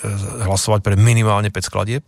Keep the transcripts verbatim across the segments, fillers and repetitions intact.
hlasovať pre minimálne päť skladieb.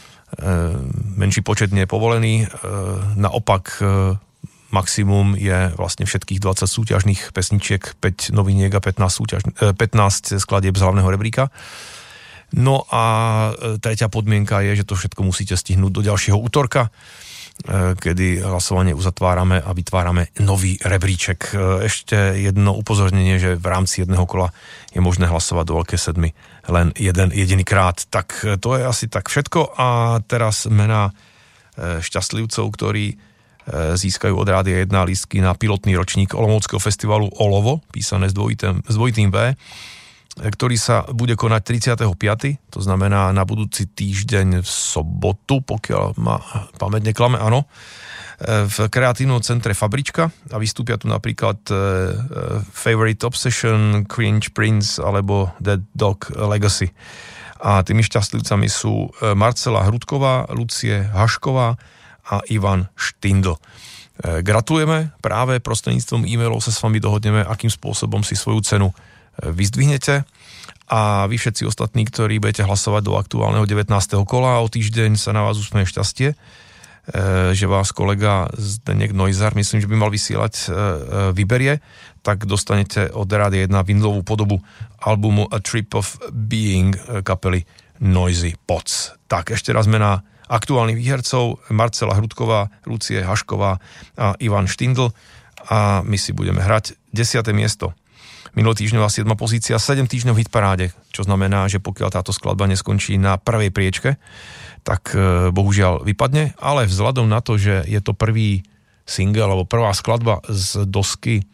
Menší počet nie je povolený. Naopak maximum je vlastne všetkých dvadsať súťažných pesničiek, päť noviniek a pätnásť, súťaž, pätnásť skladieb z hlavného rebríka. No a tretia podmienka je, že to všetko musíte stihnúť do ďalšieho útorka, kedy hlasovanie uzatvárame a vytvárame nový rebríček. Ešte jedno upozornenie, že v rámci jedného kola je možné hlasovať do veľkej sedmy len jeden jediný krát. Tak to je asi tak všetko a teraz mená šťastlivcov, ktorí získajú od Rádia jedna lístky na pilotný ročník Olomouckého festivalu Olovo, písané s dvojitým, s dvojitým V, ktorý sa bude konať tridsiateho piateho to znamená na budúci týždeň v sobotu, pokiaľ ma pamäť neklame, áno, v kreatívnom centre Fabrička a vystúpia tu napríklad Favorite Obsession, Cringe Prince alebo Dead Dog Legacy. A tými šťastlivcami sú Marcela Hrudková, Lucie Hašková a Ivan Štindl. Gratulujeme, práve prostredníctvom e-mailov sa s vami dohodneme, akým spôsobom si svoju cenu vyzdvihnete a vy všetci ostatní, ktorí budete hlasovať do aktuálneho devätnásteho kola, o týždeň sa na vás usmeje šťastie, že vás kolega Zdeněk Neuser, myslím, že by mal vysielať, vyberie, tak dostanete od Rádia jedna vinylovú podobu albumu A Trip of Being kapely Noisy Pots. Tak ešte raz mená aktuálnych výhercov Marcela Hrudková, Lucie Hašková a Ivan Štindl a my si budeme hrať desiate miesto. Minulotýždňová siedma pozícia, sedem týždňov v hitparáde, čo znamená, že pokiaľ táto skladba neskončí na prvej priečke, tak bohužiaľ vypadne, ale vzhľadom na to, že je to prvý single alebo prvá skladba z dosky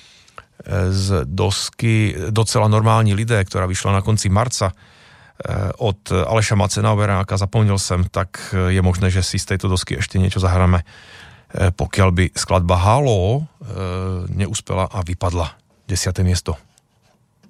z dosky Docela normální lidé, ktorá vyšla na konci marca od Aleša Macenaubera, Zapomněl jsem, tak je možné, že si z tejto dosky ešte niečo zahráme, pokiaľ by skladba Halo neúspela a vypadla. Desiate miesto.